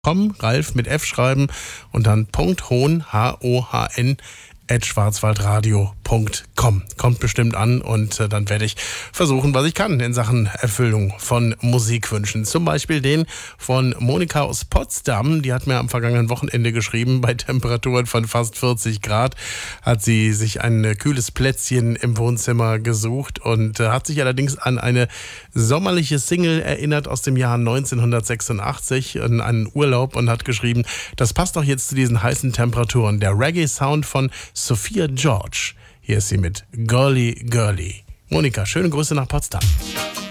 Ralf mit F schreiben und dann .hohn, Hohn, @schwarzwaldradio.com. Kommt bestimmt an und dann werde ich versuchen, was ich kann in Sachen Erfüllung von Musikwünschen. Zum Beispiel den von Monika aus Potsdam. Die hat mir am vergangenen Wochenende geschrieben, bei Temperaturen von fast 40 Grad hat sie sich ein kühles Plätzchen im Wohnzimmer gesucht und hat sich allerdings an eine sommerliche Single erinnert aus dem Jahr 1986 in einen Urlaub und hat geschrieben, das passt doch jetzt zu diesen heißen Temperaturen. Der Reggae-Sound von Sophia George. Hier ist sie mit Girly Girly. Monika, schöne Grüße nach Potsdam.